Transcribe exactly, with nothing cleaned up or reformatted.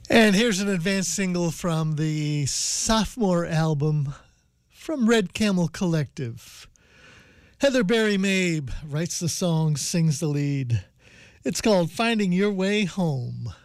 And here's an advanced single from the sophomore album from Red Camel Collective. Heather Berry Mabe writes the song, sings the lead. It's called Finding Your Way Home.